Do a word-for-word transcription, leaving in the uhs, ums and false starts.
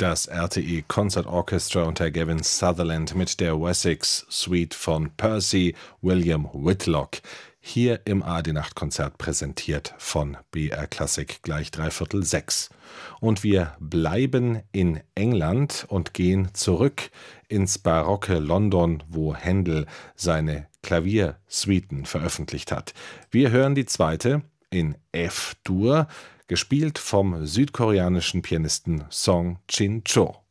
Das R T E Concert Orchestra unter Gavin Sutherland mit der Wessex Suite von Percy William Whitlock. Hier im A R D-Nachtkonzert präsentiert von B R Klassik gleich dreiviertel sechs. Und wir bleiben in England und gehen zurück ins barocke London, wo Händel seine Klaviersuiten veröffentlicht hat. Wir hören die zweite in F-Dur, gespielt vom südkoreanischen Pianisten Song Chin-cho.